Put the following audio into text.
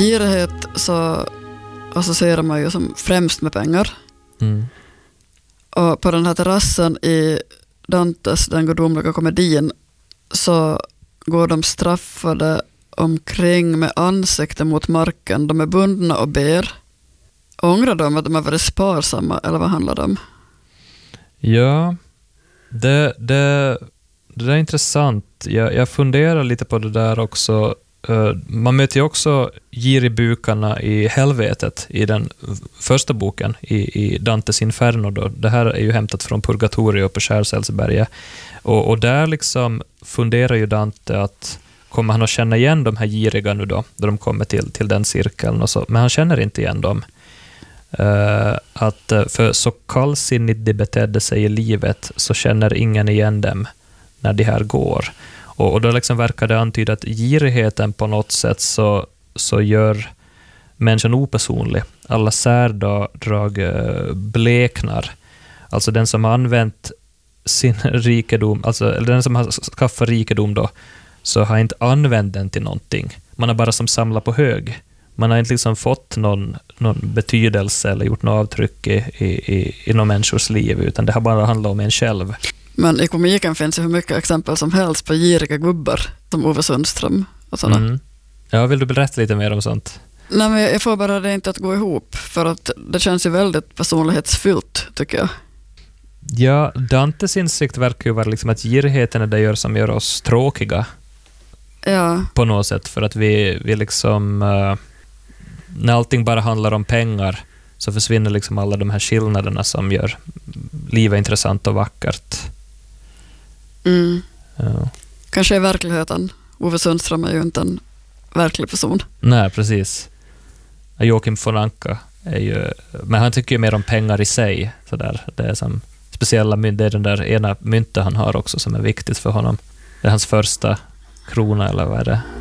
girighet så associerar man ju som främst med pengar. Mm. Och på den här terrassen i Dantes Den gudomliga komedin så går de straffade omkring med ansikte mot marken. De är bundna och ber. Ångrar de att de har varit sparsamma, eller vad handlar det om? Ja, det är intressant. Jag funderar lite på det där också. Man möter ju också giribukarna i helvetet i den första boken i Dantes Inferno då. Det här är ju hämtat från Purgatorio på Skärseldsberget. Och där liksom funderar ju Dante att kommer han att känna igen de här giriga nu då de kommer till den cirkeln och så. Men han känner inte igen dem. Att för så kallsinnigt de betedde sig i livet så känner ingen igen dem när de här går. Och då liksom verkar det antyda att girigheten på något sätt så gör människan opersonlig. Alla särdrag bleknar. Alltså den som har använt sin rikedom, eller den som har skaffat rikedom då, så har inte använt den till någonting. Man har bara som samlat på hög. Man har inte liksom fått någon betydelse eller gjort något avtryck i någon människors liv, utan det har bara handlat om en själv. Men i komiken finns ju hur mycket exempel som helst på giriga gubbar, som Ove Sundström och sådana. Mm. Ja, vill du berätta lite mer om sånt? Nej, men jag får bara det inte att gå ihop, för att det känns ju väldigt personlighetsfyllt, tycker jag. Ja, Dantes insikt verkar ju vara liksom att girigheten är det som gör oss tråkiga. Ja. På något sätt, för att vi liksom när allting bara handlar om pengar så försvinner liksom alla de här skillnaderna som gör livet intressant och vackert. Mm. Ja. Kanske i verkligheten. Ove Sundström är ju inte en verklig person. Nej, precis. Joakim von Anka är ju, men han tycker ju mer om pengar i sig så där. Det är som speciella mynt, det är den där ena myntet han har också som är viktigt för honom. Det är hans första krona, eller vad är det?